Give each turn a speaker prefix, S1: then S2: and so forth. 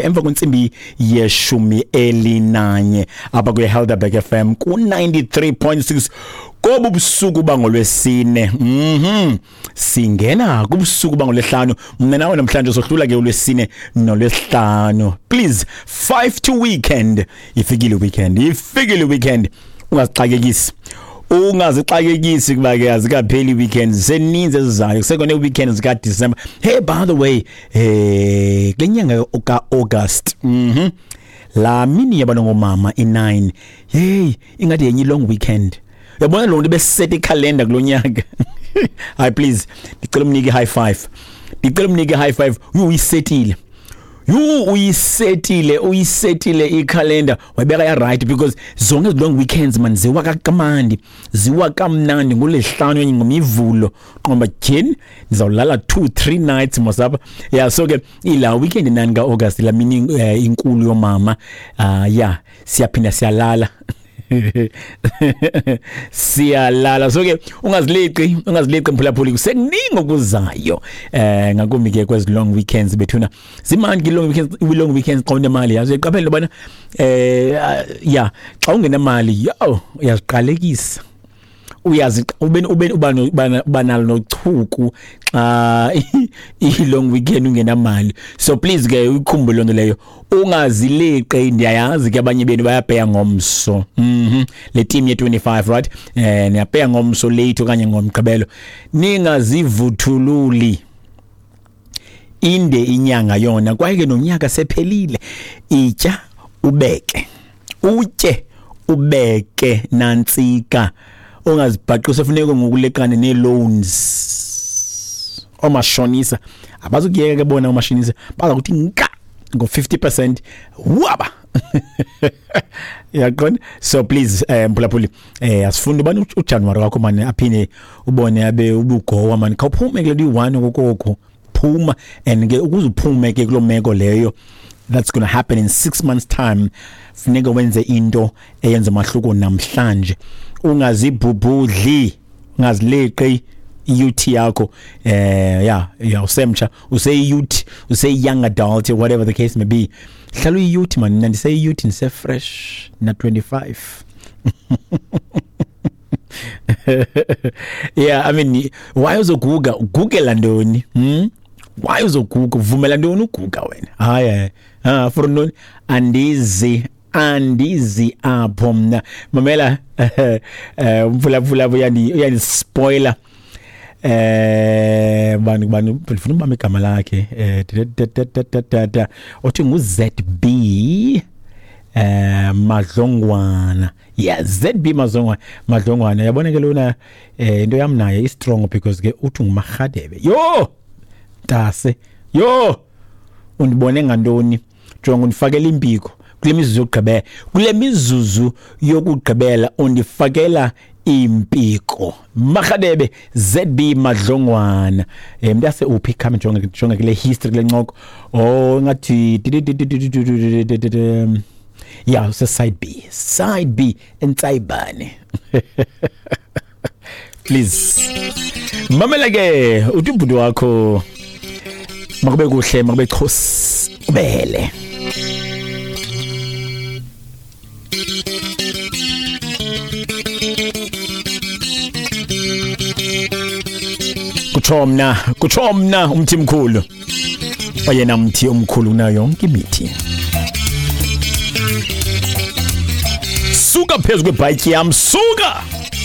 S1: emva kwensimbi yeshumi elinanye apha kwe Helderberg FM ku 93.6 kobu busuku bangolwesine. Singena kubusuku bangolwesihlanu. Mina nawe namhlanje sohlula ke ulwesine nolwesihlanu. Please 5 to weekend. Ifikile weekend. Ungazixakekisi kuba ke azikapheli weekend seninzi ezizayo sekone weekend zika December. Hey, by the way, kenyanga ka August. La mini yabana ngomama i9. Hey, ingathi yenye long weekend. Yabona lo nto beset calendar kulonyaka. Hi please, ngicela umnike high five. Uyisetile i-calendar wayibeka ya right because zonke long weekends man ziwa kakamandi ziwa kamnandi ngolesihlanu ngomivulo qomba jeni nizawulala 2-3 nights mosapha so ke ila weekend nani ka August la mini inkulu yomama siyaphinda siyalala so ke ungazileqi mphulaphuli kusekuningi okuzayo ngakumbi ke kwezi long weekends bethuna zimandi long weekends xa unemali yazo iqaphela bana xa ungenamali uyaziqalekisa uyazi ubanalo nochuku xa i-long weekend ungenamali. So please ke ukukhumbule lonto leyo ungazileqe. Ndiyayazi ke abanye benu bayabheya ngomso le team ye25 right niyabheya ngomso late okanye ngomgqibelo ningazivuthululi inde inyanga yona kwaye ke nonyaka sephelile. Itya ubeke nantsika ungazibhaqisa funeka ngokulekana ne-loans. Omashonisa abazukuyeka ke bona omashonisa baza kuthi nka ngo-50% waba yaqona. So please mphulaphuli asifunda ubani uJanuary wakho manje aphine ubone abe ubugowa manje khawuphume kule 1 kokoko phuma and ke ukuzuphume ke kulomeko leyo that's going to happen in 6 months time. Funeka wenze into eyenza mahluko namhlanje. Ungazibhubhudli ungazileqi youth yakho usemtsha youth young adult or whatever the case may be. Hlala youth man and say youth and say fresh na 25. I mean why uzogugela ndoni why uzoguga uvumela ndoni uguga wena for noni andizi apho mna mamela umphulaphula uyani spoiler bani ngifuna ubamba igama lakhe othi nguZB Madlongwana. ZB Madlongwana yabona ke lona into yami naye is strong because ke uthi ngumahadebe tase undibone ngantoni jonga undifakela impiko kule mizuzu yokugqibela undifakela impiko mahadebe ZB Madlongwana mntase uphi khame jonga kule history kule ncoko ngathi so side B entsayibane. Please mamela ke uthi ubhuti wakho makube kuhle makube khosi ubele kuchomna umthi mkhulu oyena mthi omkhulu nayo yonke imithi. Suka phezu kwebhayiki yam suka